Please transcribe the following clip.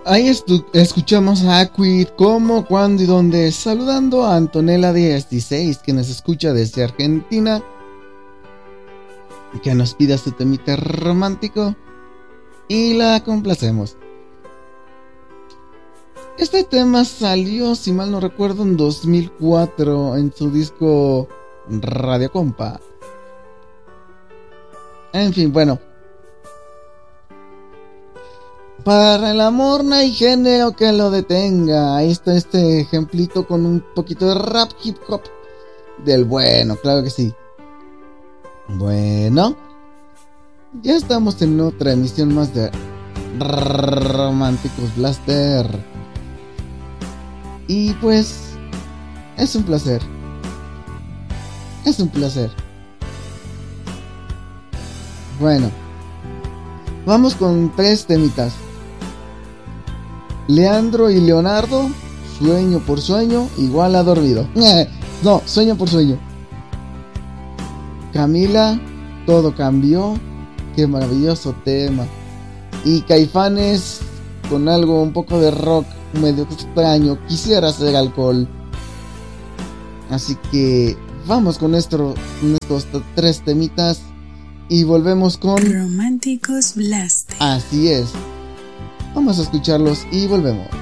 Ahí escuchamos a Aquid, cómo, cuándo y dónde. Saludando a Antonella 16, que nos escucha desde Argentina, que nos pida su temita romántico y la complacemos. Este tema salió, si mal no recuerdo, en 2004 en su disco Radio Compa. En fin, bueno. Para el amor no hay género que lo detenga. Ahí está este ejemplito con un poquito de rap hip hop del bueno, claro que sí. Bueno, ya estamos en otra emisión más de Románticos Blaster. Y pues, es un placer. Es un placer. Bueno, vamos con 3 temitas. Leandro y Leonardo, Sueño por Sueño, igual a dormido. No, Sueño por Sueño. Camila, Todo Cambió, qué maravilloso tema. Y Caifanes, con algo un poco de rock medio extraño, Quisiera Ser Alcohol. Así que vamos con estos 3 temitas y volvemos con Románticos Blaster. Así es. Vamos a escucharlos y volvemos.